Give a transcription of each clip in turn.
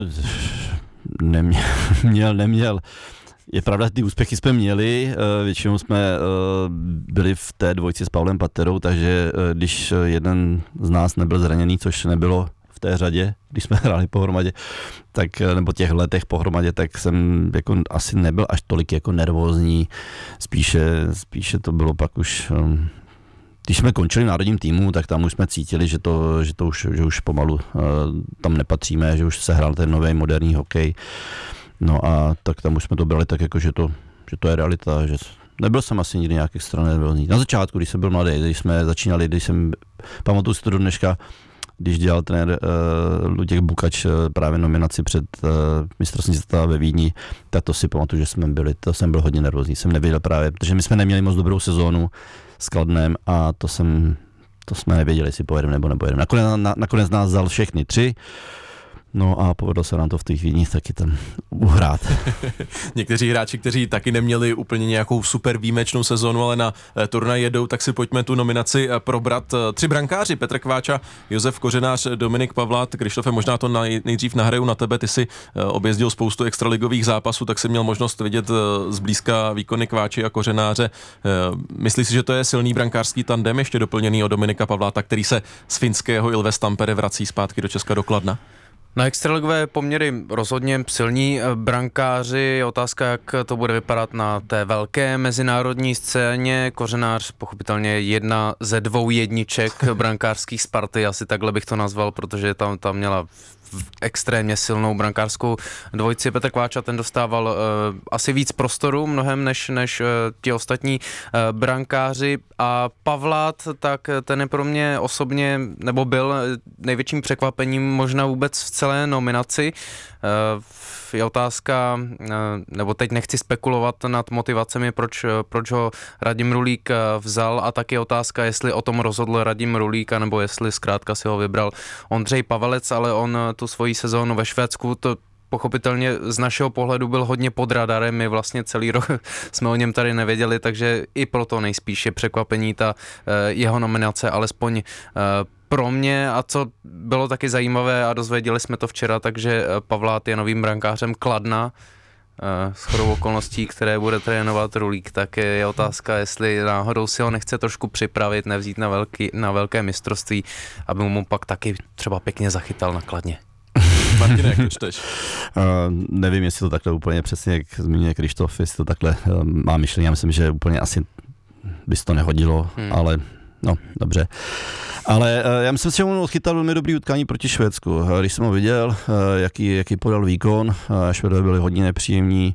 Neměl. Je pravda, ty úspěchy jsme měli, většinou jsme byli v té dvojci s Pavlem Paterou, takže když jeden z nás nebyl zraněný, což nebylo v té řadě, když jsme hráli pohromadě, tak, nebo těch letech pohromadě, tak jsem jako asi nebyl až tolik jako nervózní, spíše to bylo pak už... Když jsme končili v národním týmu, tak tam už jsme cítili, že už pomalu tam nepatříme, že už se hrál ten nový moderní hokej. No a tak tam už jsme to brali tak jako, že to je realita, že nebyl jsem asi nikdy nějak extra nervózní. Na začátku, když jsem byl mladý, když jsme začínali, pamatuju si to do dneška, když dělal trenér Luděk Bukač právě nominaci před mistrovství světa ve Vídni, tak to si pamatuju, že jsem byl hodně nervózní, jsem nevěděl právě, protože my jsme neměli moc dobrou sezónu s Kladnem a to jsme nevěděli, jestli pojedeme nebo nepojedeme. Nakonec nás vzal všechny 3, no a povedlo se nám to v těch Vídních taky tam uhrát. Někteří hráči, kteří taky neměli úplně nějakou super výjimečnou sezónu, ale na turnaj jedou, tak si pojďme tu nominaci probrat. 3 brankáři, Petr Kváča, Josef Kořenář, Dominik Pavlát. Krištofe, možná to nejdřív nahraju na tebe, ty si objezdil spoustu extraligových zápasů, tak si měl možnost vidět zblízka výkony Kváči a Kořenáře. Myslíš si, že to je silný brankářský tandem, ještě doplněný o Dominika Pavláta, který se z finského Ilves Tampere vrací zpátky do Česka do Kladna? Na extraligové poměry rozhodně silní brankáři, je otázka, jak to bude vypadat na té velké mezinárodní scéně. Kořenář pochopitelně 1 ze 2 jedniček brankářských Sparty, asi takhle bych to nazval, protože tam měla extrémně silnou brankářskou dvojici. Petr Kváča, ten dostával asi víc prostoru mnohem než ti ostatní brankáři, a Pavlát, tak ten je pro mě osobně, nebo byl největším překvapením možná vůbec v celé nominaci. Je otázka, nebo teď nechci spekulovat nad motivacemi, proč ho Radim Rulík vzal, a taky otázka, jestli o tom rozhodl Radim Rulík, nebo jestli zkrátka si ho vybral Ondřej Pavelec, ale on tu svoji sezónu ve Švédsku, to pochopitelně z našeho pohledu byl hodně pod radarem, my vlastně celý rok jsme o něm tady nevěděli, takže i proto nejspíš je překvapení ta jeho nominace, alespoň pro mě, a co bylo taky zajímavé a dozvěděli jsme to včera, takže Pavlát je novým brankářem Kladna, shodou okolností, které bude trénovat Rulík, tak je otázka, jestli náhodou si ho nechce trošku připravit, nevzít na velké mistrovství, aby mu pak taky třeba pěkně zachytal na Kladně. Martine, jak to čteš? Nevím, jestli to takhle úplně přesně, jak zmiňuje Krištof, jestli to takhle má myšlení. Já myslím, že úplně asi by se to nehodilo, ale no, dobře. Ale já myslím, že on odchytal velmi dobrý utkání proti Švédsku. Když jsem ho viděl, jaký podal výkon, Švédové byli hodně nepříjemní,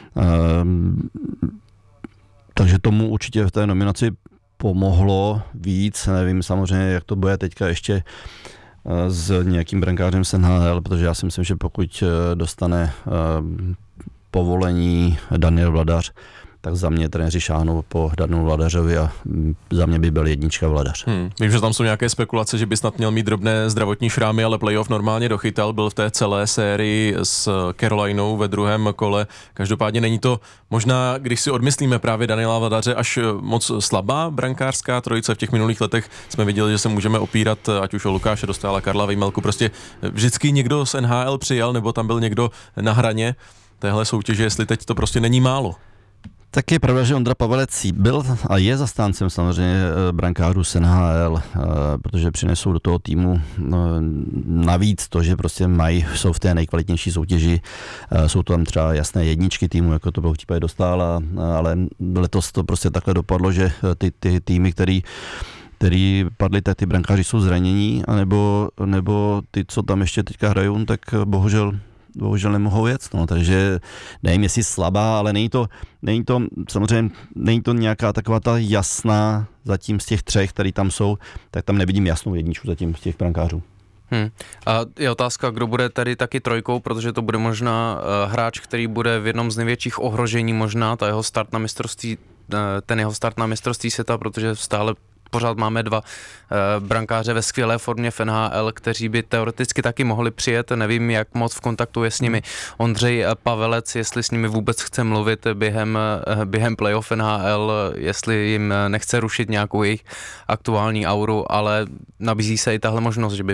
takže tomu určitě v té nominaci pomohlo víc. Nevím samozřejmě, jak to bude teďka ještě s nějakým brankářem z NHL, protože já si myslím, že pokud dostane povolení Daniel Vladař, tak za mě trenéři šáhnou po Danielu Vladařovi a za mě by byl 1 Vladař. Vím, že tam jsou nějaké spekulace, že by snad měl mít drobné zdravotní šrámy, ale playoff normálně dochytal, byl v té celé sérii s Carolinou ve 2. kole. Každopádně není to možná, když si odmyslíme právě Daniela Vladaře, až moc slabá brankářská trojice. V těch minulých letech jsme viděli, že se můžeme opírat ať už o Lukáše Dostála, Karla Vejmelku, prostě vždycky někdo z NHL přijel, nebo tam byl někdo na hraně téhle soutěže, jestli teď to prostě není málo. Tak je pravda, že Ondra Pavelec byl a je zastáncem samozřejmě brankářů z NHL, protože přinesou do toho týmu navíc to, že prostě jsou v té nejkvalitnější soutěži, jsou to tam třeba jasné jedničky týmu, jako to bylo v případě Dostála, ale letos to prostě takhle dopadlo, že ty týmy, který padly, tak ty brankáři jsou zranění, nebo ty, co tam ještě teďka hrajou, tak bohužel nemohou jet, no, takže nevím, jestli slabá, ale není to samozřejmě, není to nějaká taková ta jasná, zatím z těch 3, který tam jsou, tak tam nevidím jasnou jedničku zatím z těch brankářů. A je otázka, kdo bude tady taky trojkou, protože to bude možná hráč, který bude v jednom z největších ohrožení možná, ten jeho start na mistrovství světa, protože stále pořád máme 2 brankáře ve skvělé formě v NHL, kteří by teoreticky taky mohli přijet, nevím, jak moc v kontaktu je s nimi Ondřej Pavelec, jestli s nimi vůbec chce mluvit během playoff NHL, jestli jim nechce rušit nějakou jejich aktuální auru, ale nabízí se i tahle možnost, že by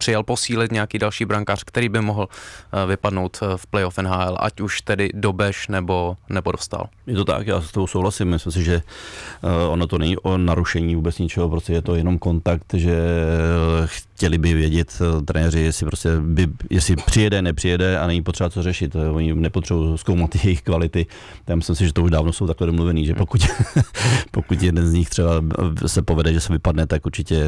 přijel posílit nějaký další brankář, který by mohl vypadnout v playoff NHL, ať už tedy Dobeš nebo Dostál. Je to tak, já s tou souhlasím, myslím si, že ono to není o narušení vůbec ničeho, prostě je to jenom kontakt, že chtěli by vědět trenéři, jestli přijede, nepřijede a není potřeba co řešit, oni nepotřebují zkoumat jejich kvality, já myslím si, že to už dávno jsou takhle domluvený, že pokud jeden z nich třeba se povede, že se vypadne, tak určitě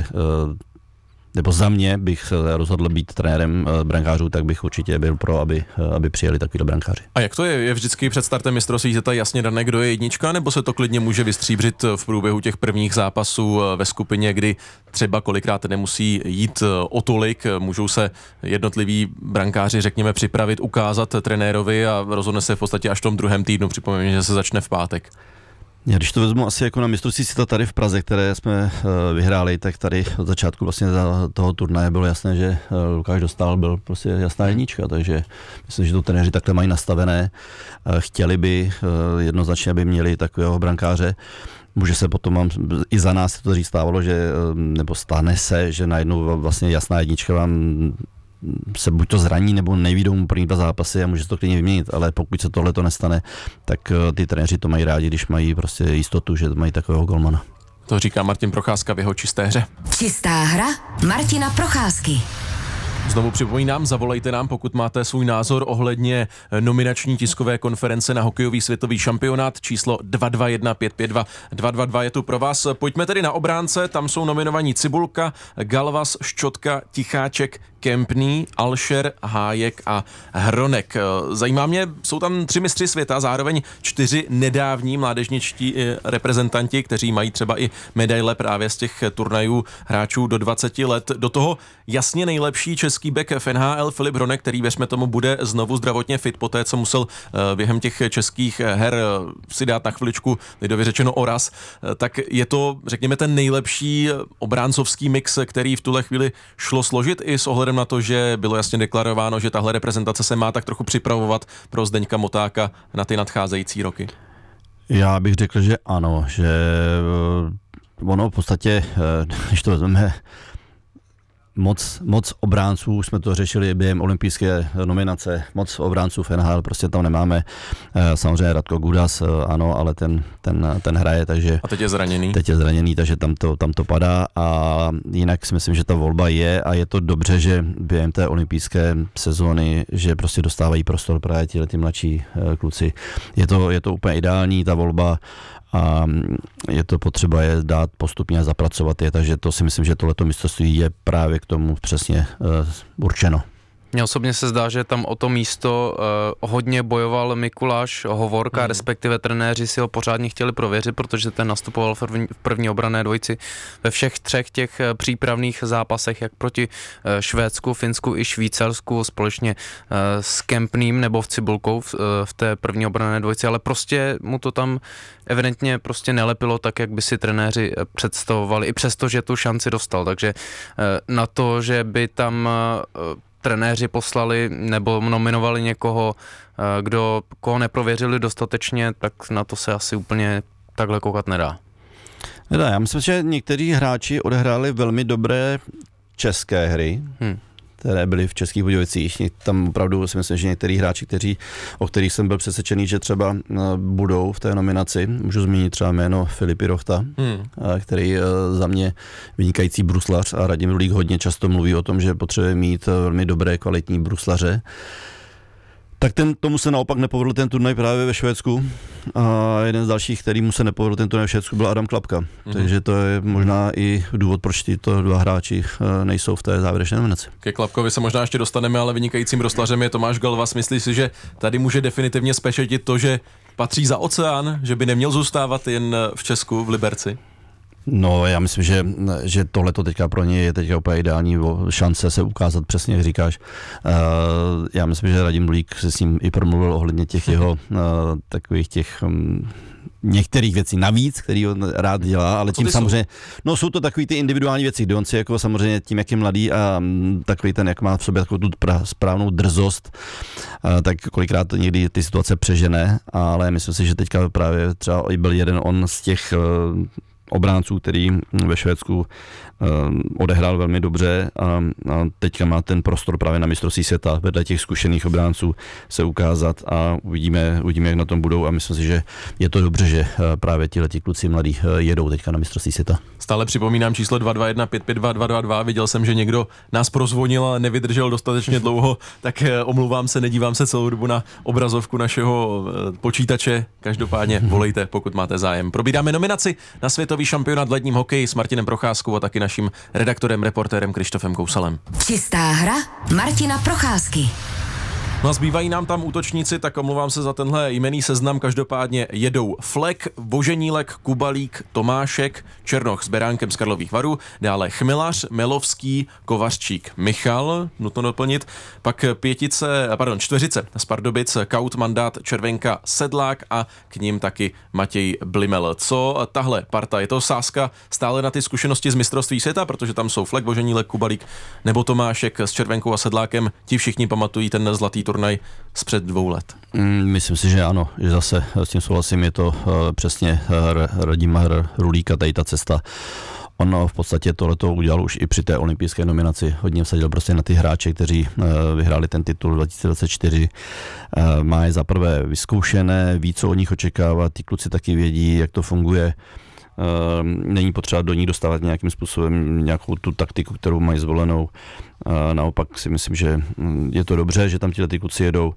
nebo za mě bych se rozhodl být trenérem brankářů, tak bych určitě byl pro, aby přijeli takovýhle brankáři. A jak to je? Je vždycky před startem mistrovství světa jasně dané, kdo je jednička, nebo se to klidně může vystříbřit v průběhu těch prvních zápasů ve skupině, kdy třeba kolikrát nemusí jít o tolik, můžou se jednotliví brankáři, řekněme, připravit, ukázat trenérovi a rozhodne se v podstatě až v tom druhém týdnu, připomínám, že se začne v pátek. Já když to vezmu asi jako na mistrovství světa tady v Praze, které jsme vyhráli, tak tady od začátku vlastně toho turnaje bylo jasné, že Lukáš Dostál byl prostě jasná jednička, takže myslím, že to trenéři takhle mají nastavené. Chtěli by jednoznačně, aby měli takového brankáře. Může se potom, i za nás to říct stávalo, že, nebo stane se, že najednou vlastně jasná jednička vám se buď to zraní, nebo nevyjdou mu první 2 zápasy a může se to klidně vyměnit, ale pokud se tohle to nestane, tak ty trenéři to mají rádi, když mají prostě jistotu, že mají takového golmana. To říká Martin Procházka v jeho čisté hře. Čistá hra Martina Procházky. Znovu připomínám, zavolejte nám, pokud máte svůj názor ohledně nominační tiskové konference na hokejový světový šampionát, číslo 221 552 222 je tu pro vás. Pojďme tedy na obránce, tam jsou nominovaní Cibulka, Galvas, Ščotka, Ticháček, Kempný, Alšer, Hájek a Hronek. Zajímá mě, jsou tam 3 mistři světa, zároveň 4 nedávní mládežničtí reprezentanti, kteří mají třeba i medaile právě z těch turnajů hráčů do 20 let. Do toho jasně nejlepší český bek v NHL Filip Hronek, který věřme tomu bude znovu zdravotně fit poté, co musel během těch českých her si dát na chviličku, lidově řečeno oraz, tak je to, řekněme, ten nejlepší obráncovský mix, který v tuhle chvíli šlo složit i s ohledem na to, že bylo jasně deklarováno, že tahle reprezentace se má tak trochu připravovat pro Zdeňka Motáka na ty nadcházející roky. Já bych řekl, že ano, že ono v podstatě, když to vezmeme, moc obránců, jsme to řešili během olympijské nominace, moc obránců v NHL prostě tam nemáme. Samozřejmě Radko Gudas, ano, ale ten hraje, takže... A teď je zraněný. Takže tam to padá a jinak si myslím, že ta volba je a je to dobře, že během té olympijské sezóny, že prostě dostávají prostor právě ty mladší kluci. Je to úplně ideální, ta volba, a je to potřeba je dát postupně a zapracovat je, takže to si myslím, že tohleto mistrovství je právě k tomu přesně určeno. Mně osobně se zdá, že tam o to místo hodně bojoval Mikuláš Hovorka, respektive trenéři si ho pořádně chtěli prověřit, protože ten nastupoval v první obranné dvojici ve všech 3 těch přípravných zápasech, jak proti Švédsku, Finsku i Švýcarsku, společně s Kempným nebo v Cibulkou v té první obranné dvojici, ale prostě mu to tam evidentně prostě nelepilo tak, jak by si trenéři představovali, i přesto, že tu šanci dostal, takže na to, že by tam trenéři poslali nebo nominovali někoho, koho neprověřili dostatečně, tak na to se asi úplně takhle koukat nedá. Já myslím, že někteří hráči odehráli velmi dobré české hry, které byly v Českých Budějovicích. Tam opravdu si myslím, že některý hráči, o kterých jsem byl přesvědčený, že třeba budou v té nominaci. Můžu zmínit třeba jméno Filipy Rochta, který za mě vynikající bruslař a Radim Rulík hodně často mluví o tom, že potřebuje mít velmi dobré, kvalitní bruslaře. Tak tomu se naopak nepovedl ten turnaj právě ve Švédsku a jeden z dalších, kterýmu se nepovedl ten turnaj ve Švédsku, byl Adam Klapka. Takže to je možná i důvod, proč tyto 2 hráči nejsou v té závěrečné nominaci. Ke Klapkovi se možná ještě dostaneme, ale vynikajícím broslařem je Tomáš Galvas. Myslíš si, že tady může definitivně spečetit to, že patří za oceán, že by neměl zůstávat jen v Česku, v Liberci? No, já myslím, že tohleto teďka pro ně je teďka úplně ideální šance se ukázat přesně, jak říkáš. Já myslím, že Radim Rulík se s ním i promluvil ohledně těch jeho takových těch některých věcí navíc, který on rád dělá, ale tím samozřejmě, no jsou to takový ty individuální věci, kde on si jako samozřejmě tím, jak je mladý a takový ten, jak má v sobě takovou tu správnou drzost, tak kolikrát někdy ty situace přežene, ale myslím si, že teďka právě třeba byl jeden on z těch obránců, který ve Švédsku odehrál velmi dobře a teďka má ten prostor právě na mistrovství světa vedle těch zkušených obránců se ukázat a uvidíme, jak na tom budou a myslím si, že je to dobře, že právě tihleti kluci mladí jedou teďka na mistrovství světa. Stále připomínám číslo 221 552 222. Viděl jsem, že někdo nás prozvonil a nevydržel dostatečně dlouho, tak omlouvám se, nedívám se celou dobu na obrazovku našeho počítače. Každopádně volejte, pokud máte zájem. Probíráme nominaci na světový šampionát v ledním hokeji s Martinem Procházkou a taky naším redaktorem, reportérem Krištofem Kousalem. Čistá hra Martina Procházky. No a zbývají nám tam útočníci, tak omlouvám se za tenhle jmenný seznam. Každopádně jedou Flek, Voženílek, Kubalík, Tomášek, Černoch s Beránkem z Karlových Varů, dále Chmelař, Melovský, Kovařčík, Michal, nutno doplnit, pak čtveřice z Pardubic, Kaut, Mandát, Červenka, Sedlák a k ním taky Matěj Blimel. Co tahle parta? Je to sázka stále na ty zkušenosti z mistrovství světa, protože tam jsou Flek, Voženílek, Kubalík nebo Tomášek s Červenkou a Sedlákem. Ti všichni pamatují ten zlatý turnaj zpřed 2 let. Myslím si, že ano, že zase s tím souhlasím, je to přesně Radima Rulíka, tady ta cesta. On v podstatě tohleto udělal už i při té olympijské nominaci. Hodně vsadil prostě na ty hráče, kteří vyhráli ten titul 2024. Má je zaprvé vyzkoušené, ví, co od nich očekávat, ty kluci taky vědí, jak to funguje. Není potřeba do ní dostávat nějakým způsobem nějakou tu taktiku, kterou mají zvolenou. Naopak si myslím, že je to dobře, že tam ty kluci jedou.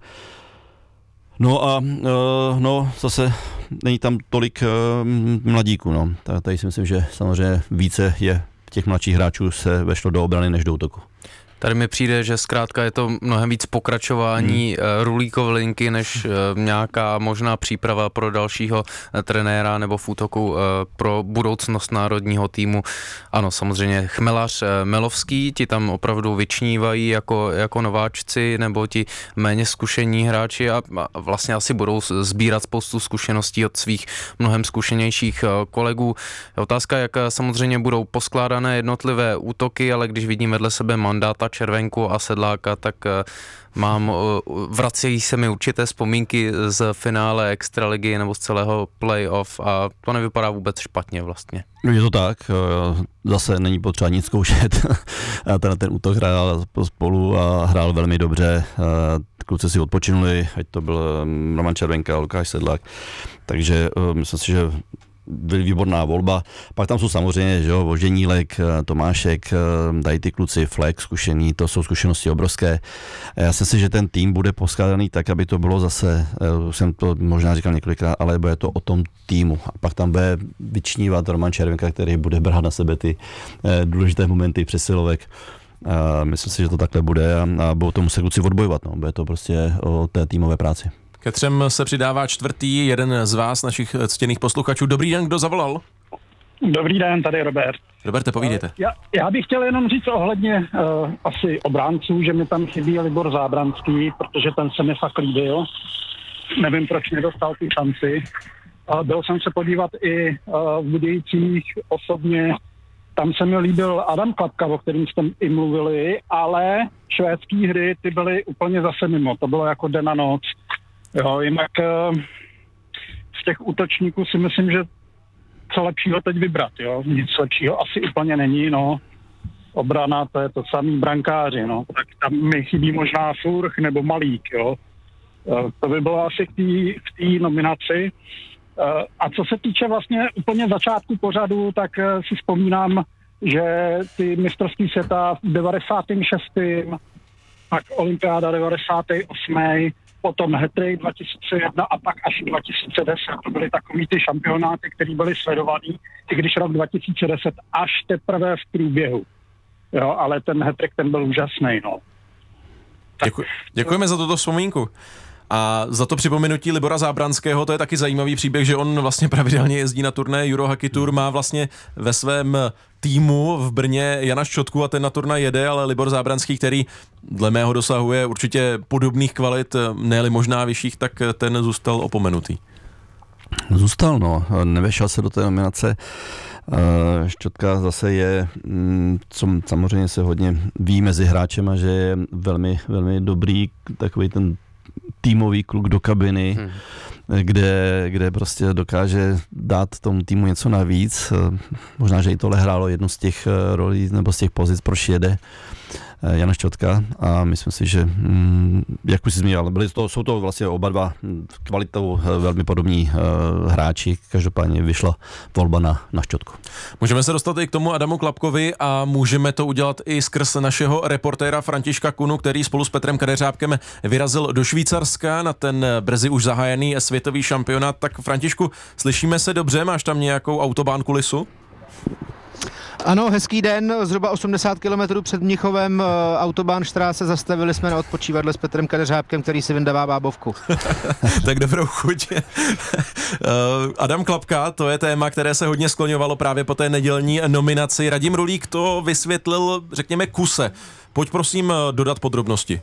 No a zase není tam tolik mladíků. No. Tady si myslím, že samozřejmě více je těch mladších hráčů se vešlo do obrany než do útoku. Tady mi přijde, že zkrátka je to mnohem víc pokračování Rulíkovy linky, než nějaká možná příprava pro dalšího trenéra nebo v útoku pro budoucnost národního týmu. Ano, samozřejmě Chmelař, Melovský, ti tam opravdu vyčnívají jako nováčci nebo ti méně zkušení hráči a vlastně asi budou sbírat spoustu zkušeností od svých mnohem zkušenějších kolegů. Otázka, jak samozřejmě budou poskládané jednotlivé útoky, ale když vidím vedle sebe Mandáta, Červenku a Sedláka, tak vracejí se mi určité vzpomínky z finále extraligy nebo z celého playoff a to nevypadá vůbec špatně vlastně. Je to tak, zase není potřeba nic zkoušet. ten útok hrál spolu a hrál velmi dobře. Kluci si odpočinuli, ať to byl Roman Červenka, Lukáš Sedlák, takže myslím si, že byl výborná volba. Pak tam jsou samozřejmě, že jo, Voženílek, Tomášek, dají ty kluci, Flek, zkušení, to jsou zkušenosti obrovské. Já si myslím, že ten tým bude poskládaný tak, aby to bylo zase, jsem to možná říkal několikrát, ale bude to o tom týmu. A pak tam bude vyčnívat Roman Červenka, který bude brát na sebe ty důležité momenty přesilovek. Myslím si, že to takhle bude a budou to muset kluci odbojovat. No. Bude to prostě o té týmové práci. Ke třem se přidává čtvrtý, jeden z vás, našich ctěných posluchačů. Dobrý den, kdo zavolal? Dobrý den, tady Robert. Roberte, povídejte. Já bych chtěl jenom říct ohledně asi obránců, že mi tam chybí Libor Zábranský, protože ten se mi fakt líbil. Nevím, proč nedostal tu šanci. Byl jsem se podívat i v Budějcích osobně. Tam se mi líbil Adam Klapka, o kterým jste i mluvili, ale švédský hry ty byly úplně zase mimo. To bylo jako den a noc. Jo, jinak z těch útočníků si myslím, že co lepšího teď vybrat, jo. Nic lepšího asi úplně není, no. Obrana, to je to samý brankáři, no. Tak tam mi chybí možná Furch nebo Malík, jo. To by bylo asi v té nominaci. A co se týče vlastně úplně začátku pořadu, tak si vzpomínám, že ty mistrovství světa v 96. pak olympiáda 98. potom hat-trick 2001 a pak až 2010. To byly takový ty šampionáty, které byly sledovaný, i když rok 2010 až teprve v průběhu. Jo, ale ten hat-trick, ten byl úžasný, no. Děkujeme za tuto vzpomínku. A za to připomenutí Libora Zábranského, to je taky zajímavý příběh, že on vlastně pravidelně jezdí na turné Euro Hockey Tour, má vlastně ve svém týmu v Brně Jana Ščotku a ten na turnaj jede, ale Libor Zábranský, který dle mého dosahuje určitě podobných kvalit, ne-li možná vyšších, tak ten zůstal opomenutý. Zůstal, no, nevešel se do té nominace. Ščotka zase je, co samozřejmě se hodně ví mezi hráčema, že je velmi, velmi dobrý, takový ten týmový kluk do kabiny, kde prostě dokáže dát tomu týmu něco navíc. Možná, že i tohle hrálo jednu z těch rolí nebo z těch pozic, proč jede Jan Šťotka a myslím si, že jak už si zmínil, jsou to vlastně oba dva kvalitou velmi podobní hráči, každopádně vyšla volba na Šťotku. Můžeme se dostat i k tomu Adamu Klapkovi a můžeme to udělat i skrz našeho reportéra Františka Kunu, který spolu s Petrem Kadeřábkem vyrazil do Švýcarska na ten brzy už zahájený světový šampionát. Tak Františku, slyšíme se dobře? Máš tam nějakou autobahn kulisu? Ano, hezký den, zhruba 80 km před Mnichovem, Autobahnstraße, zastavili jsme na odpočívadle s Petrem Kadeřábkem, který si vyndává bábovku. Tak dobrou chuť. Adam Klapka, to je téma, které se hodně skloňovalo právě po té nedělní nominaci. Radim Rulík to vysvětlil, řekněme, kuse. Pojď prosím dodat podrobnosti.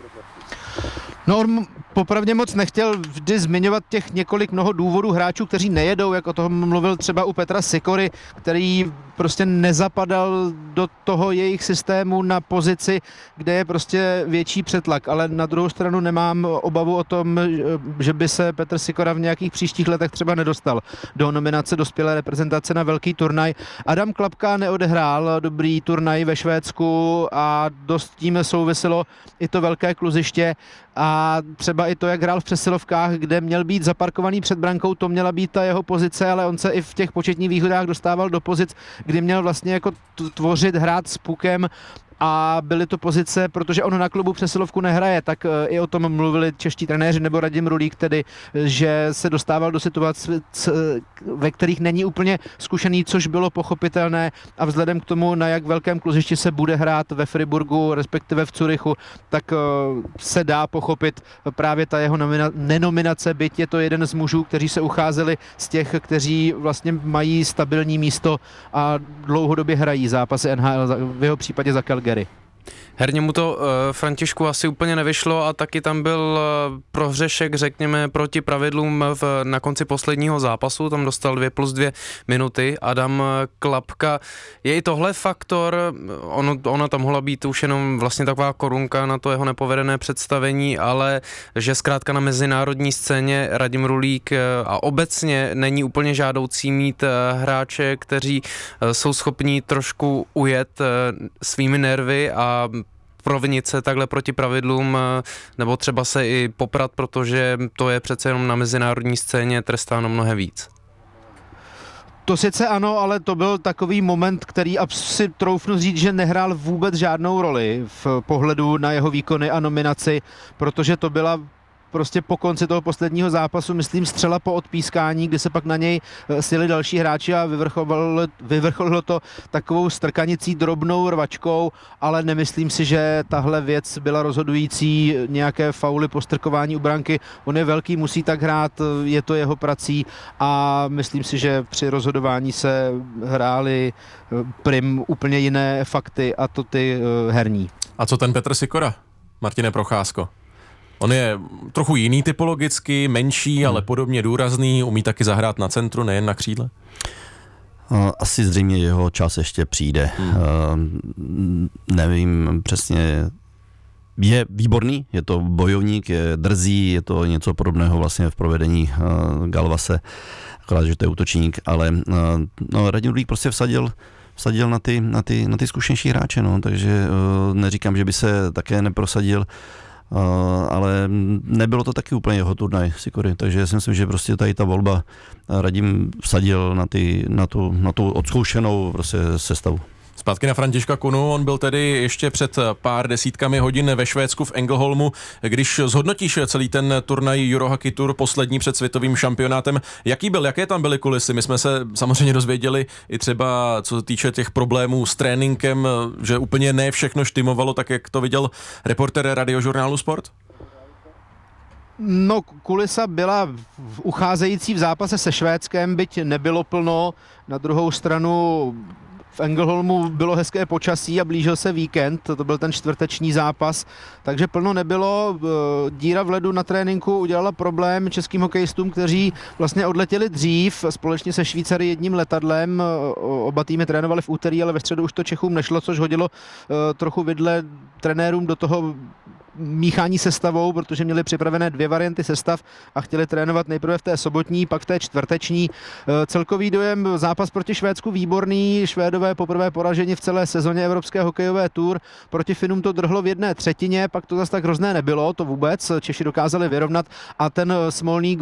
No, on popravdě moc nechtěl vždy zmiňovat těch mnoho důvodů hráčů, kteří nejedou, jak o tom mluvil třeba u Petra Sikory, který prostě nezapadal do toho jejich systému na pozici, kde je prostě větší přetlak, ale na druhou stranu nemám obavu o tom, že by se Petr Sikora v nějakých příštích letech třeba nedostal do nominace dospělé reprezentace na velký turnaj. Adam Klapka neodehrál dobrý turnaj ve Švédsku a dost tím souviselo i to velké kluziště a třeba i to, jak hrál v přesilovkách, kde měl být zaparkovaný před brankou, to měla být ta jeho pozice, ale on se i v těch početních výhodách dostával do pozic, kdy měl vlastně jako tvořit, hrát s pukem a byly to pozice, protože on na klubu přesilovku nehraje, tak i o tom mluvili čeští trenéři nebo Radim Rulík tedy, že se dostával do situací, ve kterých není úplně zkušený, což bylo pochopitelné a vzhledem k tomu, na jak velkém kluzišti se bude hrát ve Friburgu, respektive v Curychu, tak se dá pochopit právě ta jeho nenominace, byť je to jeden z mužů, kteří se ucházeli z těch, kteří vlastně mají stabilní místo a dlouhodobě hrají zápasy NHL, v jeho případě za Calgary. Herně mu to, Františku, asi úplně nevyšlo a taky tam byl prohřešek, řekněme, proti pravidlům na konci posledního zápasu, tam dostal 2+2 minuty. Adam Klapka, je i tohle faktor, ona tam mohla být už jenom vlastně taková korunka na to jeho nepovedené představení, ale že zkrátka na mezinárodní scéně Radim Rulík a obecně není úplně žádoucí mít hráče, kteří jsou schopní trošku ujet svými nervy a provinit se takhle proti pravidlům, nebo třeba se i poprat, protože to je přece jenom na mezinárodní scéně trestáno mnohem víc. To sice ano, ale to byl takový moment, který asi troufnu říct, že nehrál vůbec žádnou roli v pohledu na jeho výkony a nominaci, protože to byla prostě po konci toho posledního zápasu, myslím, střela po odpískání, kdy se pak na něj sjeli další hráči a vyvrcholilo to takovou strkanicí, drobnou rvačkou, ale nemyslím si, že tahle věc byla rozhodující, nějaké fauly, postrkování u branky. On je velký, musí tak hrát, je to jeho prací a myslím si, že při rozhodování se hrály prim úplně jiné fakty a to ty herní. A co ten Petr Sikora, Martine Procházko? On je trochu jiný typologicky, menší, ale podobně důrazný, umí taky zahrát na centru, nejen na křídle? Asi zřejmě jeho čas ještě přijde. Nevím přesně, je výborný, je to bojovník, je drzý, je to něco podobného vlastně v provedení Galvase, akorát, že to je útočník, ale Radim Rulík prostě vsadil na ty zkušenější hráče, no, takže neříkám, že by se také neprosadil, ale nebylo to taky úplně jeho turnaj Sikory, takže já si myslím, že prostě tady ta volba Radim vsadil na tu odzkoušenou prostě sestavu. Zpátky na Františka Kunu, on byl tedy ještě před pár desítkami hodin ve Švédsku v Ängelholmu. Když zhodnotíš celý ten turnaj Eurohockey Tour, poslední před světovým šampionátem, jaké tam byly kulisy? My jsme se samozřejmě dozvěděli i třeba, co se týče těch problémů s tréninkem, že úplně ne všechno štimovalo, tak jak to viděl reportér Radiožurnálu Sport? No, kulisa byla ucházející v zápase se Švédskem, byť nebylo plno, na druhou stranu v Ängelholmu bylo hezké počasí a blížil se víkend, to byl ten čtvrteční zápas, takže plno nebylo. Díra v ledu na tréninku udělala problém českým hokejistům, kteří vlastně odletěli dřív společně se Švýcary jedním letadlem. Oba týmy trénovali v úterý, ale ve středu už to Čechům nešlo, což hodilo trochu vidle trenérům do toho míchání sestavou, protože měli připravené 2 varianty sestav a chtěli trénovat nejprve v té sobotní, pak v té čtvrteční. Celkový dojem, zápas proti Švédsku výborný, Švédové poprvé poraženi v celé sezóně Evropské hokejové tour, proti Finům to drhlo v 1/3, pak to zase tak hrozné nebylo, to vůbec, Češi dokázali vyrovnat a ten smolný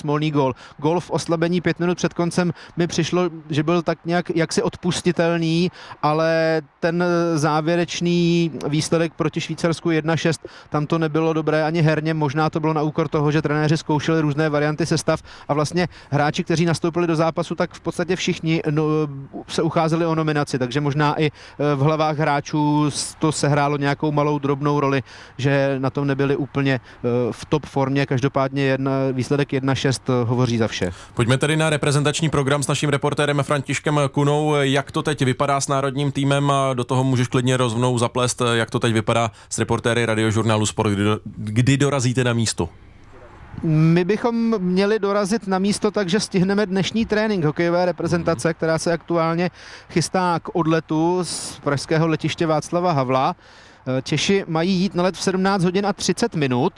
gól v oslabení 5 minut před koncem mi přišlo, že byl tak nějak jaksi odpustitelný, ale ten závěrečný výsledek proti Švýcarsku 1-6, tam to nebylo dobré ani herně, možná to bylo na úkor toho, že trenéři zkoušeli různé varianty sestav a vlastně hráči, kteří nastoupili do zápasu, tak v podstatě všichni se ucházeli o nominaci, takže možná i v hlavách hráčů to sehrálo nějakou malou drobnou roli, že na tom nebyli úplně v top formě, každopádně výsledek 1-6 hovoří za vše. Pojďme tedy na reprezentační program s naším reportérem Františkem Kunou. Jak to teď vypadá s národním týmem a do toho můžeš klidně rovnou zaplést, jak to teď vypadá s reportéry Radiožurnálu Sport, kdy dorazíte na místo? My bychom měli dorazit na místo, takže stihneme dnešní trénink hokejové reprezentace, která se aktuálně chystá k odletu z pražského letiště Václava Havla. Češi mají jít na let v 17 hodin a 30 minut.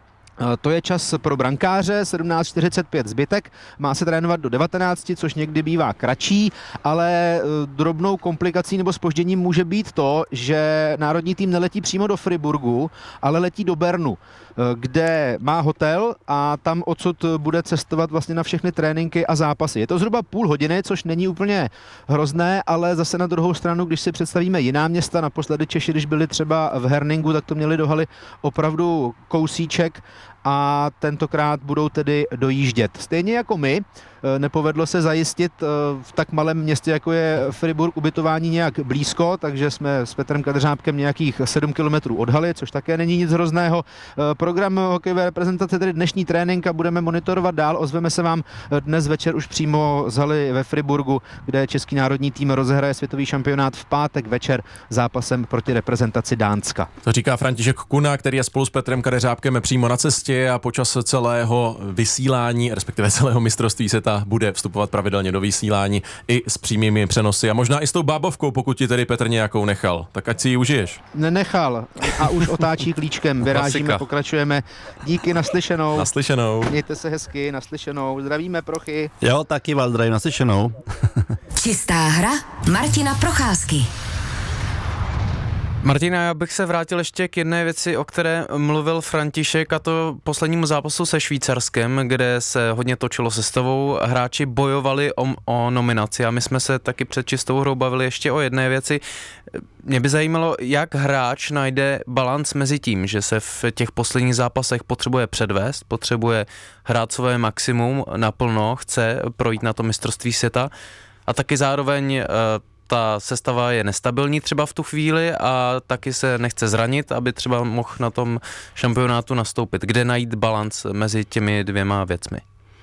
To je čas pro brankáře, 17:45 zbytek, má se trénovat do 19, což někdy bývá kratší, ale drobnou komplikací nebo zpožděním může být to, že národní tým neletí přímo do Friburgu, ale letí do Bernu, kde má hotel a tam odsud bude cestovat vlastně na všechny tréninky a zápasy. Je to zhruba půl hodiny, což není úplně hrozné, ale zase na druhou stranu, když si představíme jiná města, naposledy Češi, když byli třeba v Herningu, tak to měli do haly opravdu kousíček a tentokrát budou tedy dojíždět. Stejně jako my, nepovedlo se zajistit v tak malém městě, jako je Friburg, ubytování nějak blízko, takže jsme s Petrem Kadřábkem nějakých 7 kilometrů od haly, což také není nic hrozného. Program hokejové reprezentace, tedy dnešní trénink a budeme monitorovat dál. Ozveme se vám dnes večer už přímo z haly ve Friburgu, kde český národní tým rozehraje světový šampionát v pátek večer zápasem proti reprezentaci Dánska. To říká František Kuna, který je spolu s Petrem Kadřábkem přímo na cestě a počas celého vysílání, respektive celého mistrovství světa, bude vstupovat pravidelně do vysílání i s přímými přenosy a možná i s tou bábovkou, pokud ti tedy Petr nějakou nechal. Tak ať si ji užiješ. Nenechal a už otáčí klíčkem. Vyrážíme, pokračujeme. Díky, naslyšenou. Naslyšenou. Mějte se hezky, naslyšenou. Zdravíme Prochy. Jo, taky vás zdravím, naslyšenou. Čistá hra Martina Procházky. Martina, já bych se vrátil ještě k jedné věci, o které mluvil František, a to poslednímu zápasu se Švýcarskem, kde se hodně točilo sestavou. Hráči bojovali o nominaci a my jsme se taky před čistou hrou bavili ještě o jedné věci. Mě by zajímalo, jak hráč najde balanc mezi tím, že se v těch posledních zápasech potřebuje předvést, potřebuje hrát své maximum naplno, chce projít na to mistrovství světa a taky zároveň ta sestava je nestabilní třeba v tu chvíli a taky se nechce zranit, aby třeba mohl na tom šampionátu nastoupit. Kde najít balanc mezi těmi dvěma věcmi?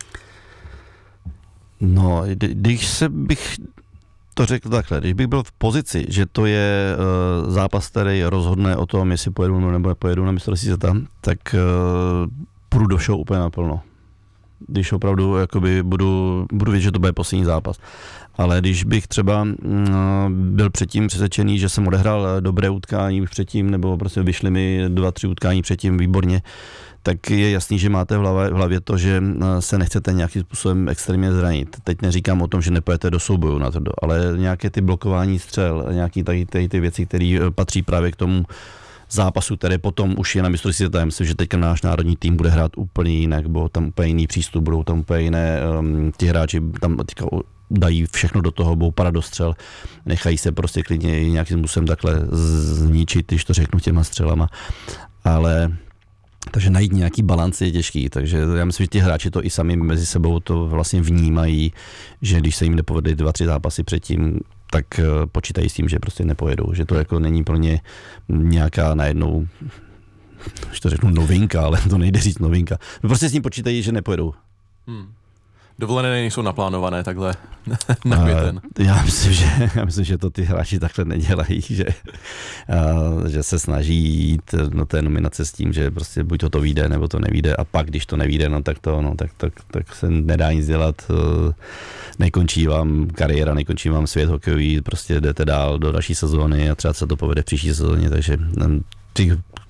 No, bych to řekl takhle, když bych byl v pozici, že to je zápas, který rozhodne o tom, jestli pojedu nebo nepojedu na mistrovství světa, tak půjdu do show úplně naplno. Když opravdu jakoby budu vědět, že to bude poslední zápas. Ale když bych třeba byl předtím přesvědčený, že jsem odehrál dobré utkání už předtím, nebo prostě vyšly mi 2-3 utkání předtím výborně, tak je jasný, že máte v hlavě to, že se nechcete nějakým způsobem extrémně zranit. Teď neříkám o tom, že nepojete do souboju na to, ale nějaké ty blokování střel, nějaké ty věci, které patří právě k tomu zápasu, který potom už je na mistrovství světa. Myslím, že teďka náš národní tým bude hrát úplně jinak, budou tam úplně jiný přístup, budou tam úplně jiné, ti hráči tam teďka dají všechno do toho, budou padat do střel, nechají se prostě klidně nějakým způsobem takhle zničit, když to řeknu těma střelama, ale takže najít nějaký balanc je těžký, takže já myslím, že ti hráči to i sami mezi sebou to vlastně vnímají, že když se jim nepovedly 2-3 zápasy předtím, tak počítají s tím, že prostě nepojedou, že to jako není pro ně nějaká najednou, už to řeknu novinka, ale to nejde říct novinka. No prostě s ním počítají, že nepojedou. Dovolené nejsou naplánované takhle na květen. Já myslím, že to ty hráči takhle nedělají, že se snaží jít do té nominace s tím, že prostě buď to vyjde, nebo to nevyjde a pak, když to nevyjde, tak se nedá nic dělat. Nekončí vám kariéra, nekončí vám svět hokejový, prostě jdete dál do další sezóny a třeba se to povede v příští sezóně, takže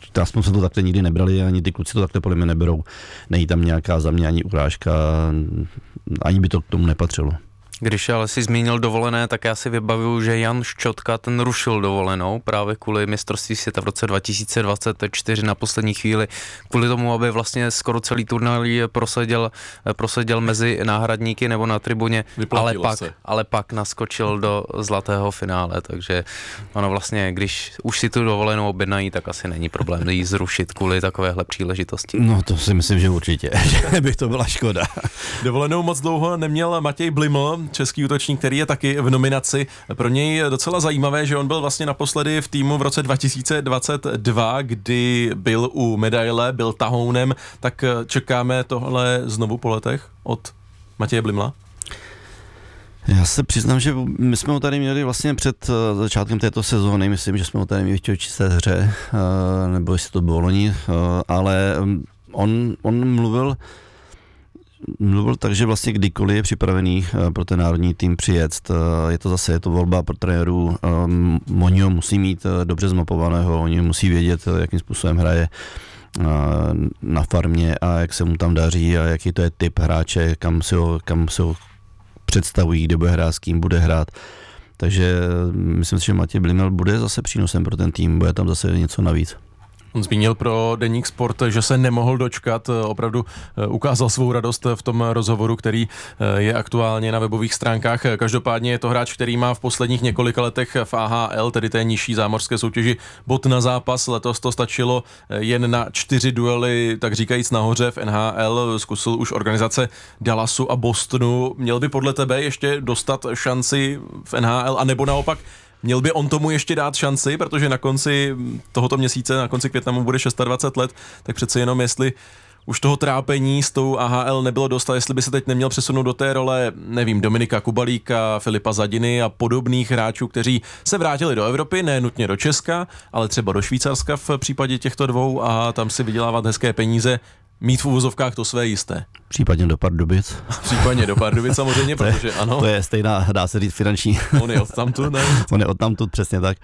jsme to takhle nikdy nebrali, ani ty kluci to takhle podle mě neberou. Není tam nějaká za mě ani urážka, ani by to k tomu nepatřilo. Když ale si zmínil dovolené, tak já si vybavuju, že Jan Ščotka ten rušil dovolenou právě kvůli mistrovství světa v roce 2024 na poslední chvíli, kvůli tomu, aby vlastně skoro celý turnaj proseděl mezi náhradníky nebo na tribuně, ale pak naskočil do zlatého finále, takže ono vlastně, když už si tu dovolenou objednají, tak asi není problém jí zrušit kvůli takovéhle příležitosti. No to si myslím, že určitě, že by to byla škoda. Dovolenou moc dlouho neměl Matěj Bliml, český útočník, který je taky v nominaci. Pro něj je docela zajímavé, že on byl vlastně naposledy v týmu v roce 2022, kdy byl u medaile, byl tahounem, tak čekáme tohle znovu po letech od Matěje Blimla? Já se přiznám, že my jsme ho tady měli vlastně před začátkem této sezóny, myslím, že jsme ho tady měli v čisté hře, nebo jestli to bylo loni, ale on mluvil tak, že vlastně kdykoliv je připravený pro ten národní tým přijet. Je to volba pro trenérů. Oni ho musí mít dobře zmapovaného, oni musí vědět, jakým způsobem hraje na farmě a jak se mu tam daří a jaký to je typ hráče, kam se ho představují, kde bude hrát, s kým bude hrát. Takže myslím si, že Matěj Bliml bude zase přínosem pro ten tým, bude tam zase něco navíc. On zmínil pro Deník Sport, že se nemohl dočkat, opravdu ukázal svou radost v tom rozhovoru, který je aktuálně na webových stránkách. Každopádně je to hráč, který má v posledních několika letech v AHL, tedy té nižší zámořské soutěži, bod na zápas. Letos to stačilo jen na 4 duely, tak říkajíc nahoře v NHL. Zkusil už organizace Dallasu a Bostonu. Měl by podle tebe ještě dostat šanci v NHL, anebo naopak měl by on tomu ještě dát šanci, protože na konci tohoto měsíce, na konci května mu bude 26 let, tak přece jenom jestli už toho trápení s tou AHL nebylo dost a jestli by se teď neměl přesunout do té role, nevím, Dominika Kubalíka, Filipa Zadiny a podobných hráčů, kteří se vrátili do Evropy, ne nutně do Česka, ale třeba do Švýcarska v případě těchto dvou a tam si vydělávat hezké peníze, mít v uvozovkách to své jisté. Případně do Pardubic. Případně do Pardubic samozřejmě, protože ano. To je stejná, dá se říct, finanční. On je odtamtud, ne? On je odtamtud, přesně tak.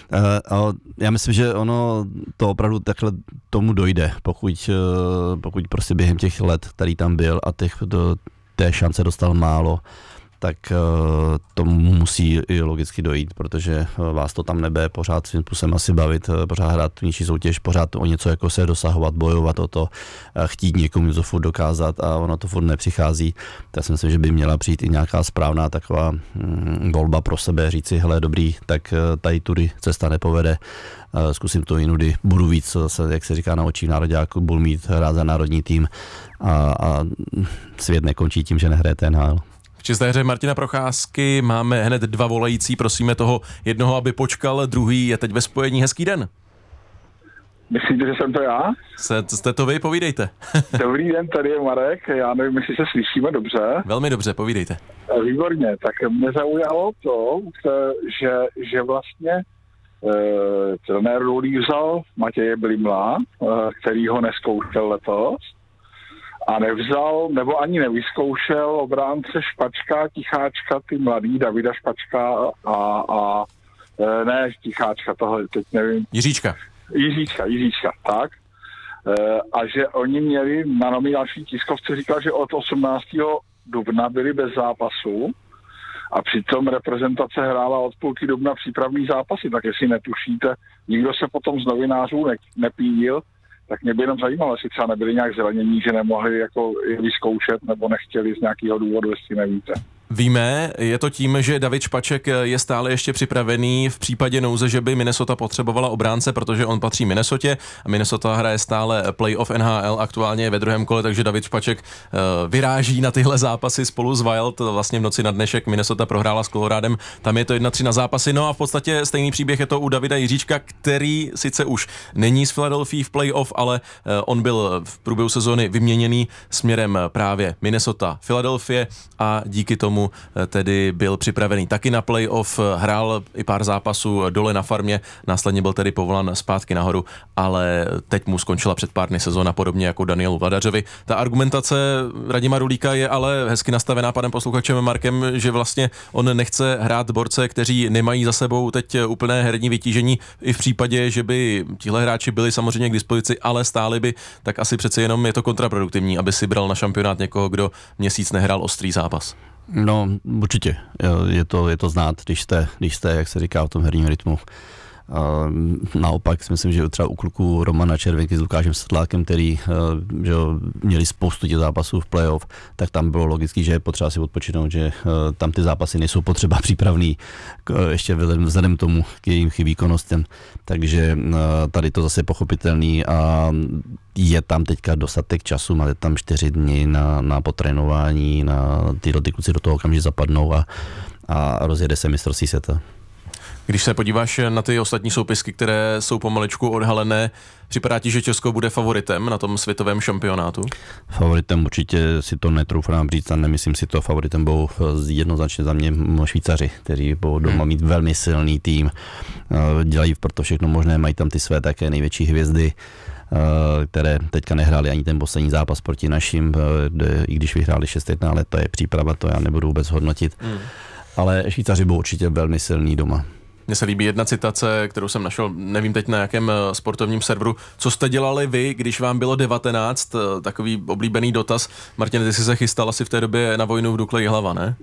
Já myslím, že ono to opravdu takhle tomu dojde, pokud prostě během těch let, který tam byl a té šance dostal málo, tak tomu musí i logicky dojít, protože vás to tam nebe pořád svým způsobem asi bavit, pořád hrát tu nižší soutěž, pořád o něco jako se dosahovat, bojovat o to, chtít někomu něco furt dokázat a ono to furt nepřichází. Tak si myslím, že by měla přijít i nějaká správná taková volba pro sebe, říci, hele dobrý, tak tady tudy cesta nepovede, zkusím to jinudy, budu víc, zase, jak se říká na očích nároďáku, budu mít hrát za národní tým a svět nekončí tím, že nehraje NHL. V čisté hře Martina Procházky máme hned 2 volající, prosíme toho jednoho, aby počkal, druhý je teď ve spojení. Hezký den. Myslíte, že jsem to já? Jste to vy, povídejte. Dobrý den, tady je Marek, já nevím, jestli se slyšíme dobře. Velmi dobře, povídejte. Výborně, tak mě zaujalo to, že vlastně trenér Rulík vzal Matěje Blimla, který ho nezkoušel letos, a nevzal, nebo ani nevyzkoušel obránce Špačka, Ticháčka, ty mladý, Davida Špačka a ne Ticháčka, tohle teď nevím. Jiříčka, tak. A že oni měli na nominační tiskovce, říkal, že od 18. dubna byli bez zápasu a přitom reprezentace hrála od půlky dubna přípravný zápasy, tak jestli netušíte, nikdo se potom z novinářů nepídil, tak mě by jenom zajímalo, jestli třeba nebyli nějak zranění, že nemohli jako vyzkoušet nebo nechtěli z nějakého důvodu, jestli nevíte. Víme, je to tím, že David Špaček je stále ještě připravený v případě nouze, že by Minnesota potřebovala obránce, protože on patří Minnesotě a Minnesota hraje stále playoff NHL, aktuálně je ve 2. kole, takže David Špaček vyráží na tyhle zápasy spolu s Wild. Vlastně v noci na dnešek Minnesota prohrála s Colorádem, tam je to 1-3 na zápasy. No a v podstatě stejný příběh je to u Davida Jiříčka, který sice už není z Philadelphia v playoff, ale on byl v průběhu sezóny vyměněný směrem právě Minnesota, Philadelphia a díky tomu tomu tedy byl připravený taky na playoff, hrál i pár zápasů dole na farmě, následně byl tedy povolán zpátky nahoru, ale teď mu skončila před pár dny sezóna, podobně jako Danielu Vladařovi. Ta argumentace Radima Rulíka je ale hezky nastavená panem posluchačem Markem, že vlastně on nechce hrát borce, kteří nemají za sebou teď úplné herní vytížení, i v případě, že by tihle hráči byli samozřejmě k dispozici, ale stáli by, tak asi přece jenom je to kontraproduktivní, aby si bral na šampionát někoho, kdo měsíc nehrál ostrý zápas. No, určitě. Je to znát, když jste, jak se říká, v tom herním rytmu. Naopak si myslím, že třeba u kluků Romana Červenky s Lukášem Sedlákem, který že měli spoustu těch zápasů v playoff, tak tam bylo logicky, že je potřeba si odpočinout, že tam ty zápasy nejsou potřeba přípravný, ještě vzhledem k tomu, k jejím výkonnostem. Takže tady to zase je pochopitelný a je tam teďka dostatek času, máte tam 4 dny na potrénování, na tyhle kluci do toho okamžitě zapadnou a rozjede se mistrovství světa. Když se podíváš na ty ostatní soupisky, které jsou pomaličku odhalené, připadá ti, že Česko bude favoritem na tom světovém šampionátu? Favoritem určitě si to netroufám říct a nemyslím si to. Favoritem budou jednoznačně za mě Švýcaři, kteří budou doma mít velmi silný tým. Dělají proto všechno možné, mají tam ty své také největší hvězdy, které teďka nehráli ani ten poslední zápas proti našim, i když vyhráli 6-1, ale to je příprava, to já nebudu vůbec hodnotit. Ale Švýcaři budou určitě velmi silní doma. Mně se líbí jedna citace, kterou jsem našel, nevím teď na jakém sportovním serveru. Co jste dělali vy, když vám bylo 19? Takový oblíbený dotaz. Martin, ty jsi se chystal asi v té době na vojnu v Dukle Jihlava, ne?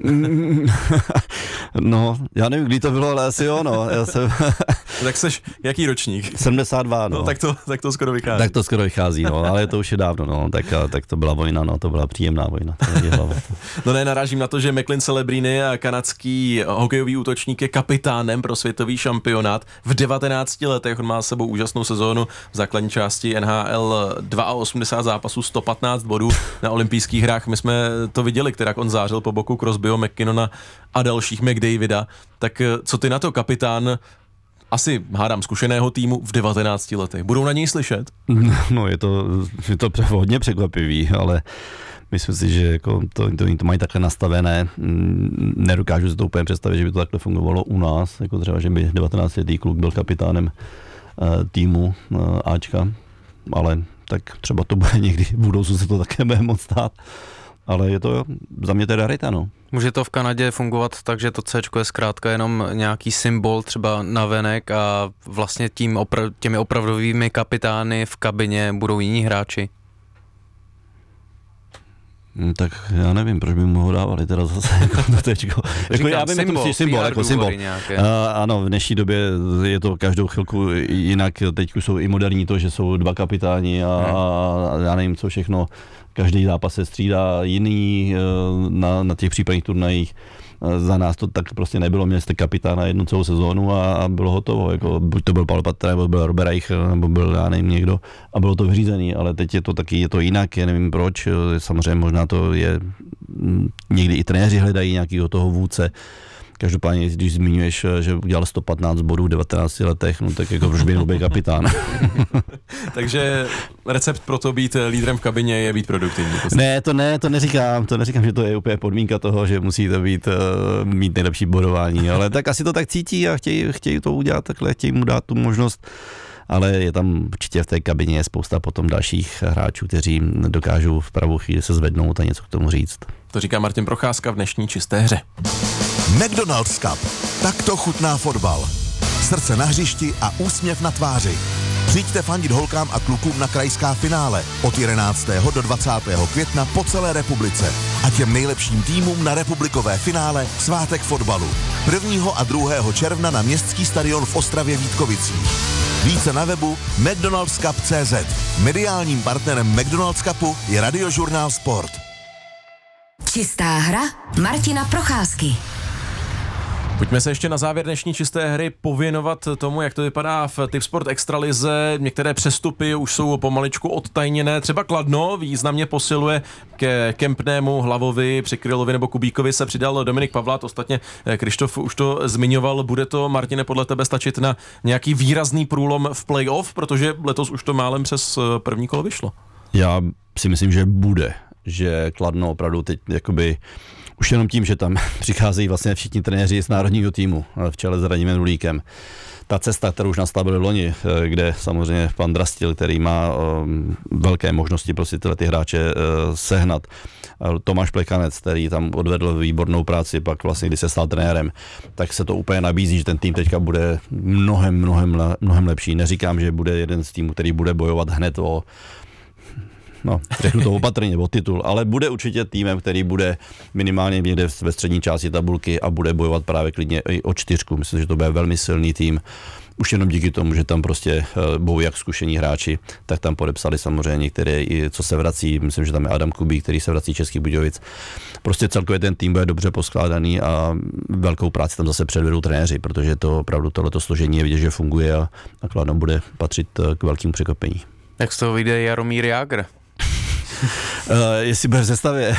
No, já nevím, kdy to bylo, ale asi jo, no. Tak seš, jaký ročník? 72, no. No tak to skoro vychází. Tak to skoro vychází, no, ale to už je dávno, no. Tak to byla vojna, no, to byla příjemná vojna. No ne, narážím na to, že Macklin Celebrini a kanadský hokejový útočník je kapitánem pro světový šampionát. V 19 letech on má s sebou úžasnou sezónu v základní části NHL, 82 zápasů, 115 bodů na olympijských hrách. My jsme to viděli, kterak on zářil po boku Crosbyho, McKinnona a dalších, McDavida. Tak co ty na to, kapitán asi, hádám, zkušeného týmu v 19 letech? Budou na něj slyšet? No, je to hodně překvapivý, ale myslím si, že jako to mají takhle nastavené. Nedokážu si to úplně představit, že by to takhle fungovalo u nás, jako třeba, že by 19letý kluk byl kapitánem týmu Ačka, ale tak třeba to bude někdy, v budoucnu se to také bude moc stát. Ale je to za mě teda rarita, no. Může to v Kanadě fungovat tak, že to Cčko je zkrátka jenom nějaký symbol třeba navenek a vlastně těmi opravdovými kapitány v kabině budou jiní hráči? Tak já nevím, proč by mu ho dávali teda zase to Tčko. Jako já vím, symbol, jako symbol. Ano, v dnešní době je to každou chvilku jinak, teď jsou i moderní to, že jsou 2 kapitáni a já nevím, co všechno. Každý zápas se střídá jiný na těch případných turnajích. Za nás to tak prostě nebylo, měli jste kapitána jednu celou sezónu a bylo hotovo. Jako, buď to byl Paul Patra, nebo byl Robert Reich, nebo byl já nevím někdo a bylo to vyřízený, ale teď je to jinak, já nevím proč, samozřejmě možná to je, někdy i trenéři hledají nějakého toho vůdce. Každopádně, když zmiňuješ, že udělal 115 bodů v 19 letech, no tak jako proč by byl kapitán. Takže recept pro to být lídrem v kabině je být produktivní. To neříkám, že to je úplně podmínka toho, že musíte mít nejlepší bodování, ale tak asi to tak cítí a chtějí to udělat takhle, chtějí mu dát tu možnost. Ale je tam určitě v té kabině spousta potom dalších hráčů, kteří dokážou v pravou chvíli se zvednout a něco k tomu říct. To říká Martin Procházka v dnešní Čisté hře. McDonald's Cup. Takto chutná fotbal. Srdce na hřišti a úsměv na tváři. Přijďte fandit holkám a klukům na krajská finále od 11. do 20. května po celé republice a těm nejlepším týmům na republikové finále Svátek fotbalu 1. a 2. června na Městský stadion v Ostravě Vítkovicích. Více na webu mcdonaldscup.cz. Mediálním partnerem McDonald's Cupu je Radiožurnál Sport. Čistá hra Martina Procházky. Pojďme se ještě na závěr dnešní Čisté hry pověnovat tomu, jak to vypadá v Tipsport extralize. Některé přestupy už jsou pomaličku odtajněné. Třeba Kladno významně posiluje ke Kempnému, Hlavovi, Přikrylovi nebo Kubíkovi se přidal Dominik Pavlát. Ostatně Krištof už to zmiňoval. Bude to, Martine, podle tebe stačit na nějaký výrazný průlom v playoff, protože letos už to málem přes první kolo vyšlo? Já si myslím, že bude. že Kladno opravdu teď jakoby už jenom tím, že tam přicházejí vlastně všichni trenéři z národního týmu v čele s Radimem Rulíkem. Ta cesta, kterou už nastavili loni, kde samozřejmě pan Drastil, který má velké možnosti prostě ty hráče sehnat, Tomáš Plekanec, který tam odvedl výbornou práci, pak vlastně, když se stal trenérem, tak se to úplně nabízí, že ten tým teďka bude mnohem lepší. Neříkám, že bude jeden z týmů, který bude bojovat hned o řeknu to opatrně, o titul, ale bude určitě týmem, který bude minimálně někde ve střední části tabulky a bude bojovat právě klidně i o 4. Myslím, že to bude velmi silný tým. Už jenom díky tomu, že tam prostě budou jak zkušení hráči, tak tam podepsali samozřejmě některé, co se vrací. Myslím, že tam je Adam Kubík, který se vrací Českých Budějovic. Prostě celkově ten tým bude dobře poskládaný a velkou práci tam zase předvedou trenéři, protože to opravdu tohleto složení je vidět, že funguje a Kladno bude patřit k velkému překvapení. Jak z toho vyjde Jaromír Jágr? Jestli bude v sestavě,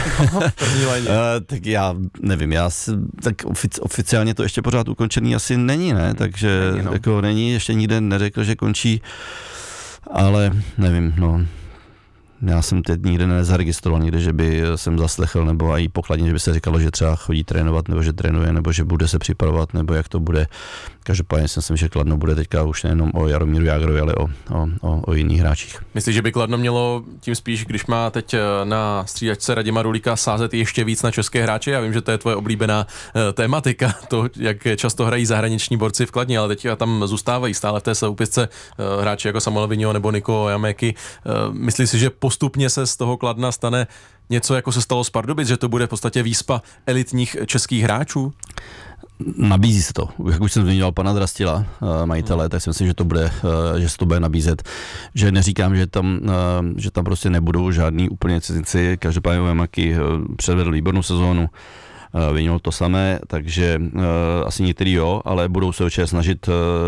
tak já nevím, tak oficiálně to ještě pořád ukončený asi není, ne? Takže jako není, ještě nikde neřekl, že končí, ale nevím, já jsem teď nikde nezaregistroval nikde, že by jsem zaslechl, nebo i pokladně, že by se říkalo, že třeba chodí trénovat, nebo že trénuje, nebo že bude se připravovat, nebo jak to bude. Každopádně si myslím, že Kladno bude teďka už nejenom o Jaromíru Jágrovi, ale o jiných hráčích. Myslíš, že by Kladno mělo tím spíš, když má teď na střídačce Radima Rulíka sázet ještě víc na české hráče? Já vím, že to je tvoje oblíbená tématika, to, jak často hrají zahraniční borci v Kladně, ale teď tam zůstávají stále v té soupisce hráči jako Samuel Vigno nebo Niko Jaméky. Myslíš si, že postupně se z toho Kladna stane něco, jako se stalo z Pardubic, že to bude v podstatě výspa elitních českých hráčů? Nabízí se to. Jak už jsem zmiňoval pana Drastila, majitele, tak si myslím, že že se to bude nabízet. Že neříkám, že tam prostě nebudou žádný úplně cizinci. Každopádně Jamáky předvedl výbornou sezónu, vyňal to samé, takže asi některý jo, ale budou se určitě snažit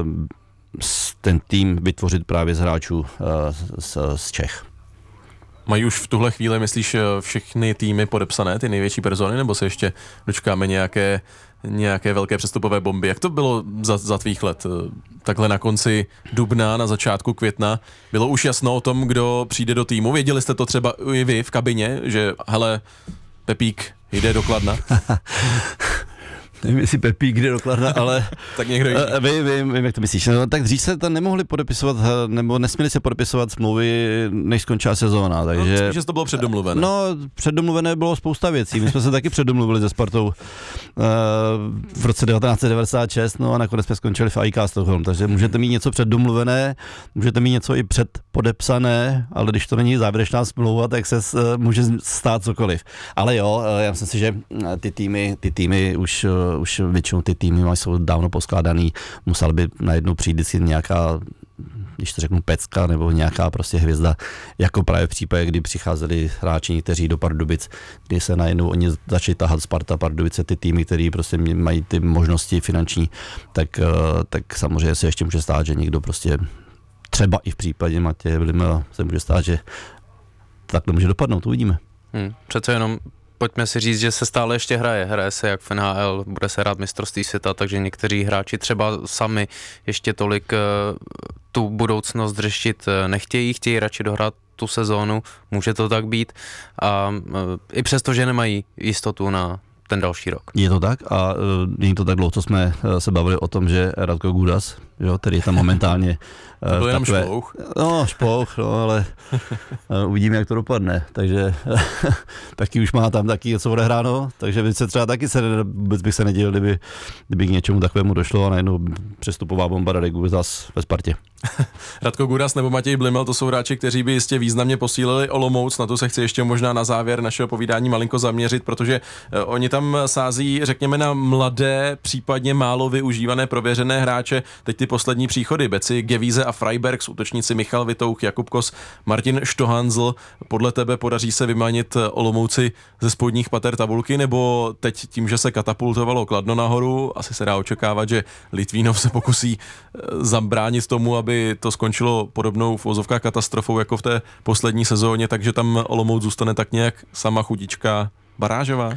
ten tým vytvořit právě z hráčů z Čech. Mají už v tuhle chvíli, myslíš, všechny týmy podepsané, ty největší persony, nebo se ještě dočkáme nějaké velké přestupové bomby? Jak to bylo za tvých let? Takhle na konci dubna, na začátku května, bylo už jasno o tom, kdo přijde do týmu? Věděli jste to třeba i vy v kabině, že hele, Pepík jde do Kladna? Nevím, jestli Pepík jde do Kladna, ale tak někdo vím, jak to myslíš. No, tak dřív se tam nemohli podepisovat, nebo nesměli se podepisovat smlouvy, než skončila sezóna, takže... Spíš, že to bylo předdomluvené. No, předdomluvené bylo spousta věcí. My jsme se taky předdomluvili se Spartou v roce 1996, no a nakonec jsme skončili v AIK Stockholm, takže můžete mít něco předdomluvené, můžete mít něco i předpodepsané, ale když to není závěrečná smlouva, tak se může stát cokoliv. Ale jo, já myslím si, že ty týmy už většinou ty týmy jsou dávno poskládaný, musel by najednou přijít vždycky nějaká, když to řeknu, pecka nebo nějaká prostě hvězda, jako právě v případě, kdy přicházeli hráči někteří do Pardubic, kdy se najednou oni začali tahat Sparta, Pardubice, ty týmy, které prostě mají ty možnosti finanční, tak samozřejmě se ještě může stát, že někdo prostě třeba i v případě Matěje Blimela se může stát, že tak nemůže dopadnout, uvidíme. Přece jenom pojďme si říct, že se stále ještě hraje se jak v NHL, bude se hrát mistrovství světa, takže někteří hráči třeba sami ještě tolik tu budoucnost řešit nechtějí, chtějí radši dohrát tu sezónu, může to tak být a i přesto, že nemají jistotu na ten další rok. Je to tak a není to tak dlouho, co jsme se bavili o tom, že Radko Gudas, jo, který je tam momentálně to byl jenom špouch. No, špouch, no, ale uvidíme, jak to dopadne, takže taky už má tam taky něco odehráno, takže by se třeba taky vůbec bych se nedělil, kdyby k něčemu takovému došlo a najednou přestupová bomba Radek Gudas ve Spartě. Radko Gudas nebo Matěj Blimel, to jsou hráči, kteří by jistě významně posílili Olomouc, na to se chci ještě možná na závěr našeho povídání malinko zaměřit, protože oni tam sází, řekněme, na mladé, případně málo využívané prověřené hráče, teď ty poslední příchody, Beci, Gevíze a Freiberg, útočníci Michal Vitouch, Jakub Kos, Martin Štohanzl. Podle tebe podaří se vymanit Olomouci ze spodních pater tabulky, nebo teď tím, že se katapultovalo Kladno nahoru, asi se dá očekávat, že Litvínov se pokusí zabránit tomu, aby to skončilo podobnou v uvozovkách katastrofou jako v té poslední sezóně, takže tam Olomouc zůstane tak nějak sama chudička barážová?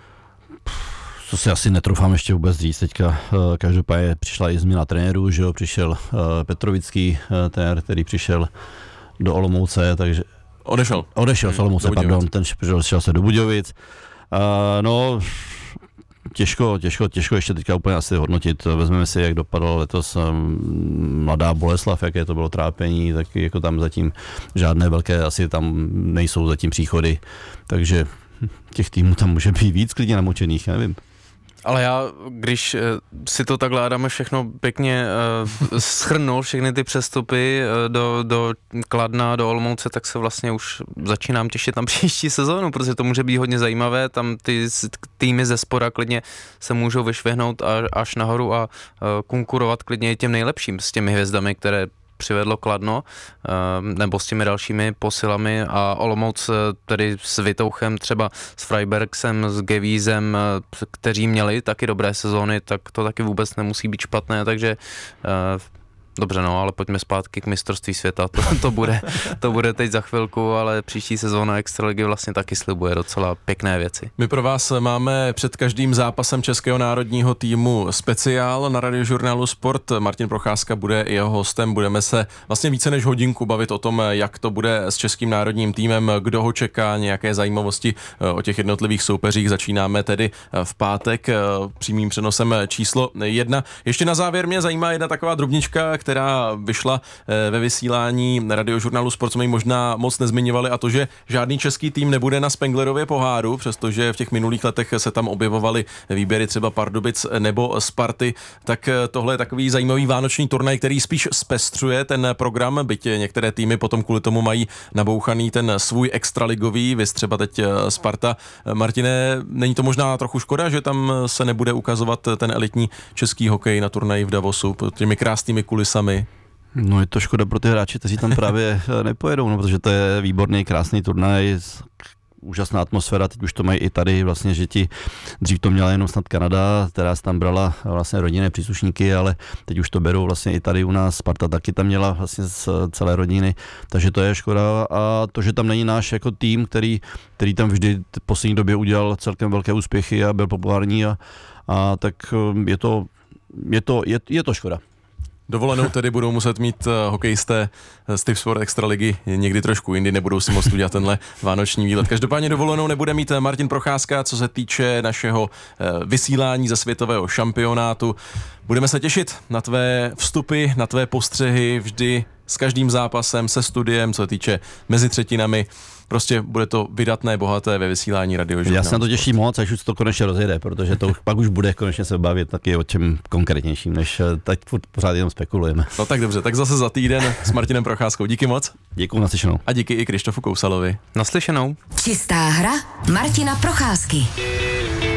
To si asi netroufám ještě vůbec říct. Teďka každopádně přišla i změna trenérů, že jo, přišel Petrovický trenér, který přišel do Olomouce, takže Odešel z Olomouce, pardon, ten šel se do Budějovic. No, těžko ještě teďka úplně asi hodnotit. Vezmeme si, jak dopadl letos Mladá Boleslav, jaké to bylo trápení, tak jako tam zatím žádné velké asi tam nejsou zatím příchody, takže těch týmů tam může být víc klidně namočených, já nevím. Ale já, když si to takhle Adame všechno pěkně shrnul, všechny ty přestupy do Kladna, do Olomouce, tak se vlastně už začínám těšit na příští sezónu, protože to může být hodně zajímavé, tam ty týmy ze spora klidně se můžou vyšvihnout až nahoru a konkurovat klidně i těm nejlepším s těmi hvězdami, které přivedlo Kladno, nebo s těmi dalšími posilami a Olomouc tedy s Vitouchem, třeba s Freibergsem, s Gevízem, kteří měli taky dobré sezóny, tak to taky vůbec nemusí být špatné, takže dobře, no, ale pojďme zpátky k mistrovství světa, to bude teď za chvilku, ale příští sezóna Extraligy vlastně taky slibuje docela pěkné věci. My pro vás máme před každým zápasem českého národního týmu speciál na Radiožurnálu Sport. Martin Procházka bude jeho hostem, budeme se vlastně více než hodinku bavit o tom, jak to bude s českým národním týmem, kdo ho čeká, nějaké zajímavosti o těch jednotlivých soupeřích. Začínáme tedy v pátek přímým přenosem číslo 1. Ještě na závěr mě zajímá jedna taková drobnička, která vyšla ve vysílání Radiožurnálu Sport, jsme ji možná moc nezmiňovali, a to, že žádný český tým nebude na Spenglerově poháru, přestože v těch minulých letech se tam objevovaly výběry třeba Pardubic nebo Sparty, tak tohle je takový zajímavý vánoční turnaj, který spíš zpestřuje ten program, byť některé týmy potom kvůli tomu mají nabouchaný ten svůj extraligový, viz třeba teď Sparta. Martine, není to možná trochu škoda, že tam se nebude ukazovat ten elitní český hokej na turnaji v Davosu pod těmi krásnými kulisami? No je to škoda pro ty hráči, kteří tam právě nepojedou, no, protože to je výborný, krásný turnaj, úžasná atmosféra, teď už to mají i tady vlastně, že dřív to měla jenom snad Kanada, která tam brala vlastně rodinné příslušníky, ale teď už to berou vlastně i tady u nás, Sparta taky tam měla vlastně z celé rodiny, takže to je škoda a to, že tam není náš jako tým, který tam vždy v poslední době udělal celkem velké úspěchy a byl populární a tak je to škoda. Dovolenou tedy budou muset mít hokejisté z Typ Sport Extraligy někdy trošku jindy, nebudou si moct udělat tenhle vánoční výlet. Každopádně dovolenou nebude mít Martin Procházka, co se týče našeho vysílání ze světového šampionátu. Budeme se těšit na tvé vstupy, na tvé postřehy vždy s každým zápasem, se studiem, co se týče mezi třetinami. Prostě bude to vydatné, bohaté ve vysílání Radiožurnálu. Já se na to těším moc, až už to konečně rozjede, protože to pak už bude konečně se bavit taky o čem konkrétnějším, než teď pořád jenom spekulujeme. No tak dobře, tak zase za týden s Martinem Procházkou. Díky moc. Děkuji, naslyšenou. A díky i Krištofu Kousalovi. Naslyšenou. Čistá hra Martina Procházky.